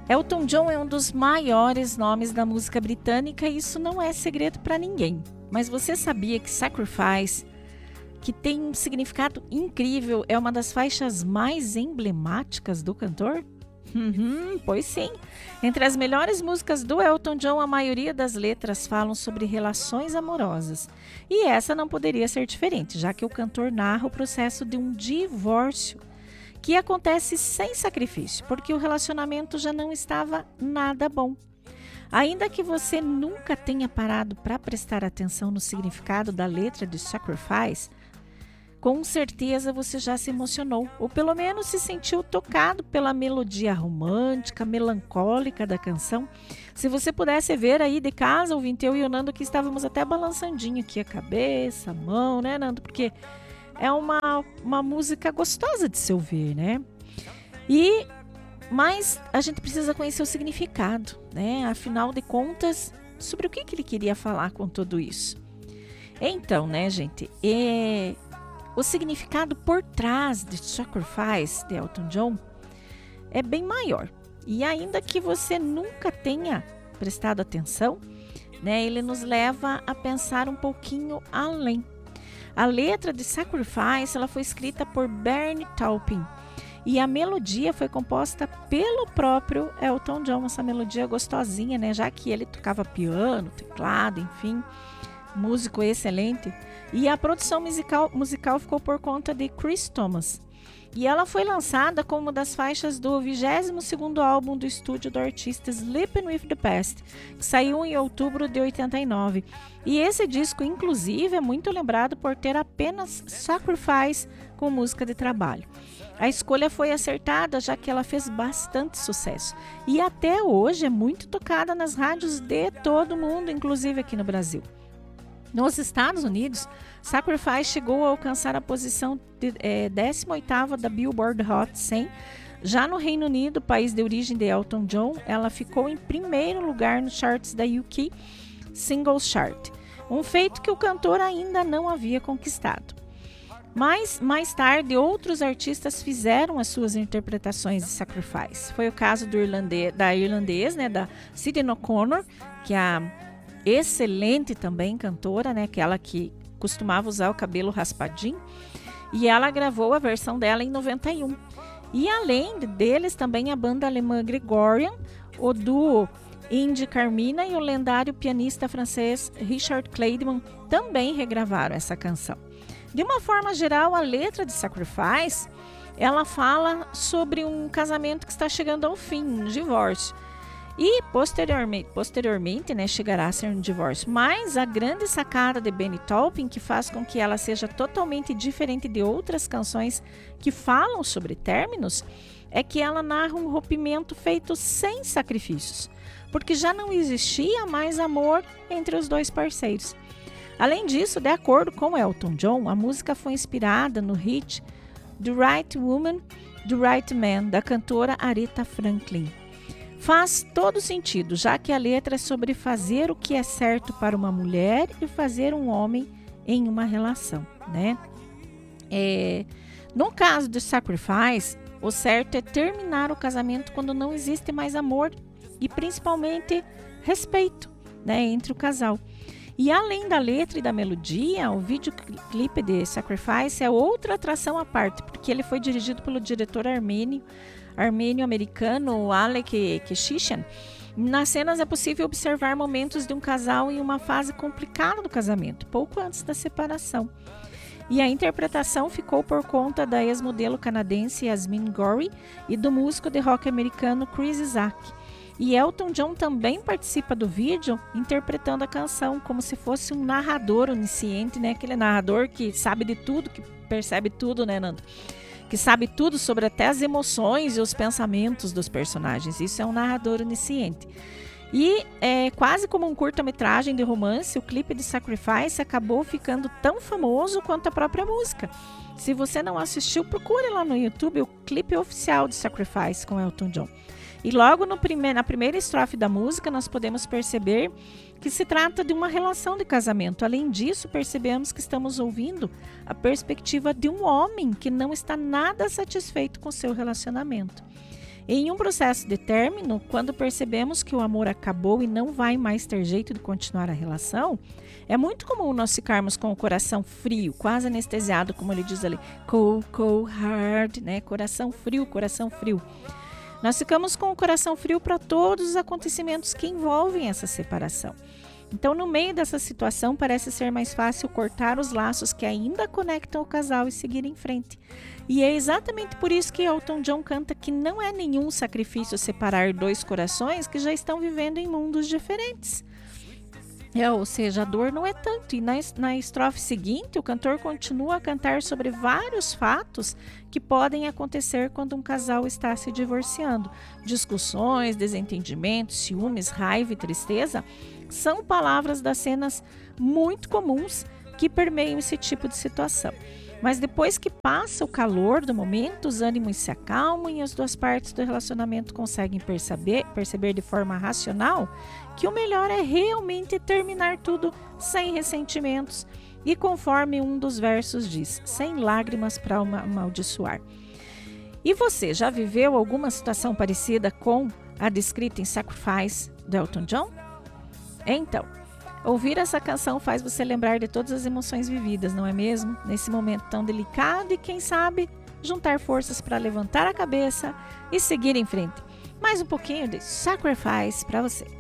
Elton John é um dos maiores nomes da música britânica e isso não é segredo para ninguém. Mas você sabia que Sacrifice, que tem um significado incrível, é uma das faixas mais emblemáticas do cantor? Pois sim. Entre as melhores músicas do Elton John, a maioria das letras falam sobre relações amorosas. E essa não poderia ser diferente, já que o cantor narra o processo de um divórcio que acontece sem sacrifício, porque o relacionamento já não estava nada bom. Ainda que você nunca tenha parado para prestar atenção no significado da letra de Sacrifice, com certeza você já se emocionou, ou pelo menos se sentiu tocado pela melodia romântica, melancólica da canção. Se você pudesse ver aí de casa, ouvinte, eu e o Nando que estávamos até balançandinho aqui a cabeça, a mão, né, Nando? Porque é uma música gostosa de se ouvir, né? Mas a gente precisa conhecer o significado, né? Afinal de contas, sobre o que ele queria falar com tudo isso. Então, né, gente, o significado por trás de Sacrifice, de Elton John, é bem maior. E ainda que você nunca tenha prestado atenção, né, ele nos leva a pensar um pouquinho além. A letra de Sacrifice ela foi escrita por Bernie Taupin e a melodia foi composta pelo próprio Elton John. Essa melodia gostosinha, né, já que ele tocava piano, teclado, enfim, músico excelente. E a produção musical ficou por conta de Chris Thomas. E ela foi lançada como uma das faixas do 22º álbum do estúdio do artista Sleeping with the Past, que saiu em outubro de 89. E esse disco, inclusive, é muito lembrado por ter apenas Sacrifice com música de trabalho. A escolha foi acertada, já que ela fez bastante sucesso. E até hoje é muito tocada nas rádios de todo mundo, inclusive aqui no Brasil. Nos Estados Unidos, Sacrifice chegou a alcançar a posição 18ª da Billboard Hot 100. Já no Reino Unido, país de origem de Elton John, ela ficou em primeiro lugar nos charts da UK Singles Chart, um feito que o cantor ainda não havia conquistado. Mas, mais tarde, outros artistas fizeram as suas interpretações de Sacrifice. Foi o caso da irlandesa, né, da Sinead O'Connor, que é a excelente também cantora, né, aquela que costumava usar o cabelo raspadinho, e ela gravou a versão dela em 91. E além deles também a banda alemã Gregorian, o duo Indy Carmina e o lendário pianista francês Richard Clayderman também regravaram essa canção. De uma forma geral, a letra de Sacrifice, ela fala sobre um casamento que está chegando ao fim, um divórcio. E posteriormente, né, chegará a ser um divórcio. Mas a grande sacada de Bernie Taupin, que faz com que ela seja totalmente diferente de outras canções que falam sobre términos, é que ela narra um rompimento feito sem sacrifícios, porque já não existia mais amor entre os dois parceiros. Além disso, de acordo com Elton John, a música foi inspirada no hit The Right Woman, The Right Man, da cantora Aretha Franklin. Faz todo sentido, já que a letra é sobre fazer o que é certo para uma mulher e fazer um homem em uma relação, né? No caso de Sacrifice, o certo é terminar o casamento quando não existe mais amor e principalmente respeito, né, entre o casal. E além da letra e da melodia, o videoclipe de Sacrifice é outra atração à parte, porque ele foi dirigido pelo diretor armênio-americano Alek Keshishian. Nas cenas é possível observar momentos de um casal em uma fase complicada do casamento, pouco antes da separação. E a interpretação ficou por conta da ex-modelo canadense Yasmin Gorey e do músico de rock americano Chris Isaak. E Elton John também participa do vídeo interpretando a canção como se fosse um narrador onisciente, né? Aquele narrador que sabe de tudo, que percebe tudo, né, Nando? Que sabe tudo sobre até as emoções e os pensamentos dos personagens. Isso é um narrador onisciente. E quase como um curta-metragem de romance, o clipe de Sacrifice acabou ficando tão famoso quanto a própria música. Se você não assistiu, procure lá no YouTube o clipe oficial de Sacrifice com Elton John. E logo na primeira estrofe da música, nós podemos perceber que se trata de uma relação de casamento. Além disso, percebemos que estamos ouvindo a perspectiva de um homem que não está nada satisfeito com seu relacionamento. Em um processo de término, quando percebemos que o amor acabou e não vai mais ter jeito de continuar a relação, é muito comum nós ficarmos com o coração frio, quase anestesiado, como ele diz ali, cold, cold, hard, né? Coração frio, coração frio. Nós ficamos com o coração frio para todos os acontecimentos que envolvem essa separação. Então, no meio dessa situação, parece ser mais fácil cortar os laços que ainda conectam o casal e seguir em frente. E é exatamente por isso que Elton John canta que não é nenhum sacrifício separar dois corações que já estão vivendo em mundos diferentes. Ou seja, a dor não é tanto. E na estrofe seguinte, o cantor continua a cantar sobre vários fatos que podem acontecer quando um casal está se divorciando. Discussões, desentendimentos, ciúmes, raiva e tristeza são palavras das cenas muito comuns que permeiam esse tipo de situação. Mas depois que passa o calor do momento, os ânimos se acalmam e as duas partes do relacionamento conseguem perceber de forma racional que o melhor é realmente terminar tudo sem ressentimentos e, conforme um dos versos diz, sem lágrimas para amaldiçoar. E você já viveu alguma situação parecida com a descrita em Sacrifice, do Elton John? Então, ouvir essa canção faz você lembrar de todas as emoções vividas, não é mesmo? Nesse momento tão delicado e, quem sabe, juntar forças para levantar a cabeça e seguir em frente. Mais um pouquinho de Sacrifice para você.